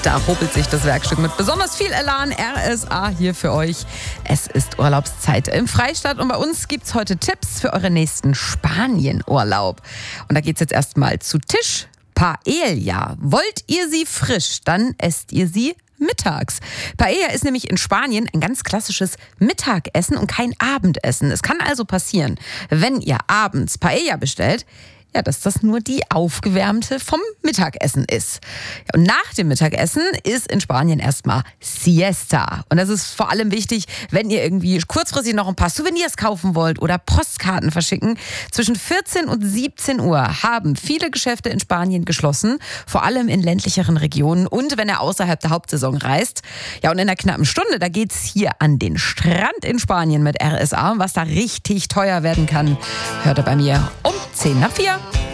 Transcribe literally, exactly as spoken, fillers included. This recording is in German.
Da hobelt sich das Werkstück mit besonders viel Elan. R S A hier für euch. Es ist Urlaubszeit im Freistaat und bei uns gibt es heute Tipps für euren nächsten Spanien-Urlaub. Und da geht es jetzt erstmal zu Tisch. Paella. Wollt ihr sie frisch, dann esst ihr sie mittags. Paella ist nämlich in Spanien ein ganz klassisches Mittagessen und kein Abendessen. Es kann also passieren, wenn ihr abends Paella bestellt, ja, dass das nur die aufgewärmte vom Mittagessen ist. Ja, und nach dem Mittagessen ist in Spanien erstmal Siesta. Und das ist vor allem wichtig, wenn ihr irgendwie kurzfristig noch ein paar Souvenirs kaufen wollt oder Postkarten verschicken. Zwischen vierzehn und siebzehn Uhr haben viele Geschäfte in Spanien geschlossen, vor allem in ländlicheren Regionen und wenn ihr außerhalb der Hauptsaison reist. Ja, und in einer knappen Stunde, da geht's hier an den Strand in Spanien mit R S A. Was da richtig teuer werden kann, hört ihr bei mir um zehn nach vier.